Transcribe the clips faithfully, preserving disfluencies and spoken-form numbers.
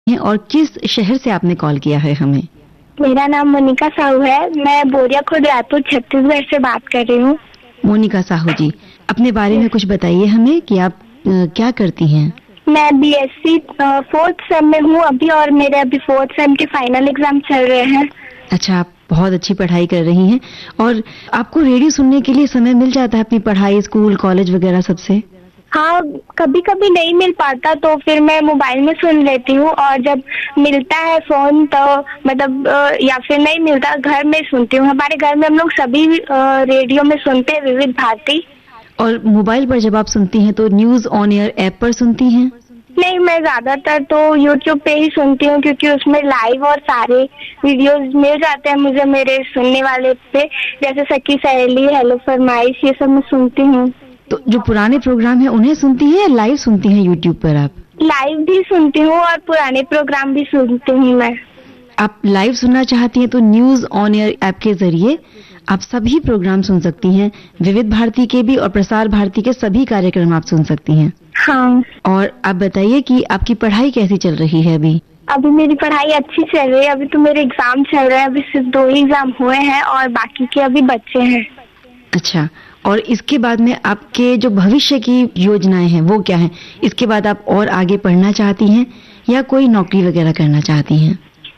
हैं और किस शहर से आपने कॉल किया है हमें? मेरा नाम मोनिका साहू है। मैं बोरिया खुर्द रायपुर छत्तीसगढ़ से बात कर रही हूँ। मोनिका साहू जी, अपने बारे में कुछ बताइए हमें कि आप आ, क्या करती हैं? मैं बीएससी फोर्थ सेम में हूँ अभी और मेरे अभी फोर्थ सेम के फाइनल एग्जाम चल रहे हैं। अच्छा, आप बहुत अच्छी पढ़ाई कर रही हैं और आपको रेडियो सुनने के लिए समय मिल जाता है अपनी पढ़ाई, स्कूल, कॉलेज वगैरह सबसे? हाँ, कभी कभी नहीं मिल पाता तो फिर मैं मोबाइल में सुन लेती हूँ और जब मिलता है फोन तो मतलब या फिर नहीं मिलता घर में सुनती हूँ। हमारे घर में हम लोग सभी रेडियो में सुनते हैं, विविध भारती। और मोबाइल पर जब आप सुनती हैं तो न्यूज ऑन एयर ऐप पर सुनती हैं? नहीं, मैं ज्यादातर तो यूट्यूब पे ही सुनती हूँ क्योंकि उसमें लाइव और सारे वीडियोस मिल जाते हैं मुझे मेरे सुनने वाले पे, जैसे सखी सहेली, हेलो फरमाइश, ये सब मैं सुनती हूँ। तो जो पुराने प्रोग्राम है उन्हें सुनती हैं या लाइव सुनती हैं यूट्यूब पर आप? लाइव भी सुनती हूँ और पुराने प्रोग्राम भी सुनती हूँ मैं। आप लाइव सुनना चाहती हैं तो न्यूज ऑन एयर ऐप के जरिए आप सभी प्रोग्राम सुन सकती हैं, विविध भारती के भी और प्रसार भारती के सभी कार्यक्रम आप सुन सकती हैं। हाँ। और आप बताइए कि आपकी पढ़ाई कैसी चल रही है अभी? अभी मेरी पढ़ाई अच्छी चल रही है। अभी तो मेरे एग्जाम चल रहे हैं, अभी सिर्फ दो ही एग्जाम हुए हैं और बाकी के अभी बच्चे हैं। अच्छा, और इसके बाद में आपके जो भविष्य की योजनाएं हैं वो क्या हैं? इसके बाद आप और आगे पढ़ना चाहती हैं या कोई नौकरी वगैरह करना चाहती हैं?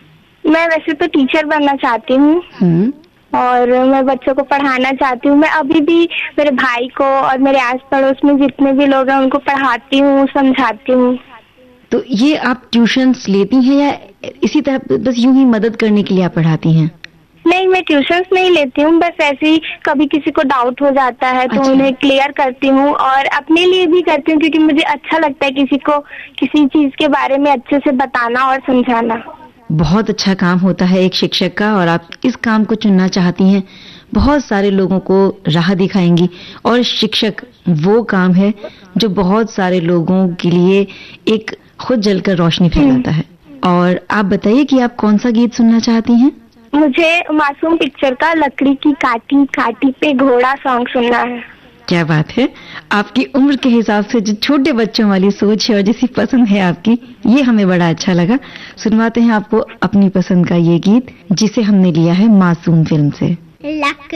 मैं वैसे तो टीचर बनना चाहती हूँ और मैं बच्चों को पढ़ाना चाहती हूँ। मैं अभी भी मेरे भाई को और मेरे आस पड़ोस में जितने भी लोग हैं उनको पढ़ाती हूँ, समझाती हूँ। तो ये आप ट्यूशंस लेती हैं या इसी तरह बस यूं ही मदद करने के लिए आप पढ़ाती हैं? नहीं, मैं ट्यूशंस नहीं लेती हूँ, बस ऐसे ही कभी किसी को डाउट हो जाता है तो अच्छा। उन्हें क्लियर करती हूँ और अपने लिए भी करती हूँ क्योंकि मुझे अच्छा लगता है किसी को किसी चीज के बारे में अच्छे से बताना और समझाना। बहुत अच्छा काम होता है एक शिक्षक का और आप इस काम को चुनना चाहती हैं। बहुत सारे लोगों को राह दिखाएंगी और शिक्षक वो काम है जो बहुत सारे लोगों के लिए एक खुद जलकर रोशनी फैलाता है। और आप बताइए कि आप कौन सा गीत सुनना चाहती हैं? मुझे मासूम पिक्चर का लकड़ी की काटी काटी पे घोड़ा सॉन्ग सुनना है। क्या बात है, आपकी उम्र के हिसाब से जो छोटे बच्चों वाली सोच है और जैसी पसंद है आपकी, ये हमें बड़ा अच्छा लगा। सुनवाते हैं आपको अपनी पसंद का ये गीत जिसे हमने लिया है मासूम फिल्म से।